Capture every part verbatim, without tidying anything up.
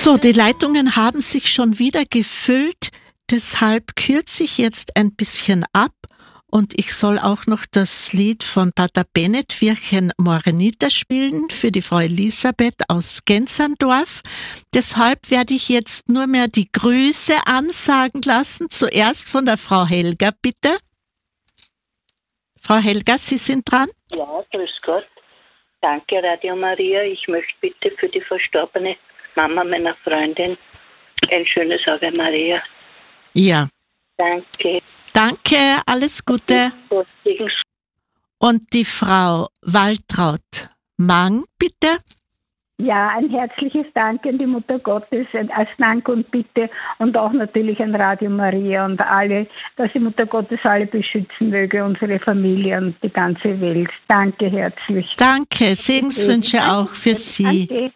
So, die Leitungen haben sich schon wieder gefüllt, deshalb kürze ich jetzt ein bisschen ab und ich soll auch noch das Lied von Pater Bennett, Virgen Morenita, spielen für die Frau Elisabeth aus Genserndorf. Deshalb werde ich jetzt nur mehr die Grüße ansagen lassen, zuerst von der Frau Helga, bitte. Frau Helga, Sie sind dran? Ja, grüß Gott. Danke, Radio Maria. Ich möchte bitte für die verstorbene Mama meiner Freundin ein schönes Ave Maria. Ja. Danke. Danke, alles Gute. Und die Frau Waltraud Mang, bitte. Ja, ein herzliches Dank an die Mutter Gottes als Dank und Bitte und auch natürlich an Radio Maria und alle, dass die Mutter Gottes alle beschützen möge, unsere Familie und die ganze Welt. Danke herzlich. Danke, Segenswünsche Danke. auch für Sie. Danke.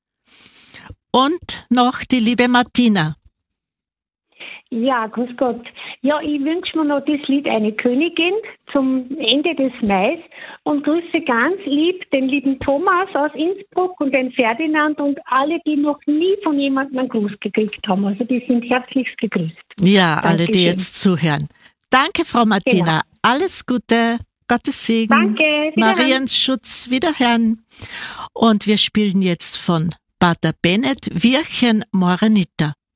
Und noch die liebe Martina. Ja, grüß Gott. Ja, ich wünsche mir noch das Lied Eine Königin zum Ende des Mais und grüße ganz lieb den lieben Thomas aus Innsbruck und den Ferdinand und alle, die noch nie von jemandem einen Gruß gekriegt haben. Also die sind herzlichst gegrüßt. Ja, alle, Dankeschön. die jetzt zuhören. Danke, Frau Martina. Genau. Alles Gute. Gottes Segen. Danke. Wiederhören. Mariens Schutz. Wiederhören. Und wir spielen jetzt von Pater Bennett, Virgen Morenita.